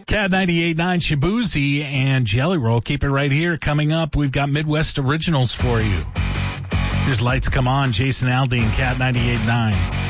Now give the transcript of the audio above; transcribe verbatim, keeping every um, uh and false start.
Cat ninety-eight point nine Shabuzi and Jelly Roll. Keep it right here. Coming up, we've got Midwest Originals for you. Here's Lights Come On, Jason Aldean, Cat ninety-eight point nine.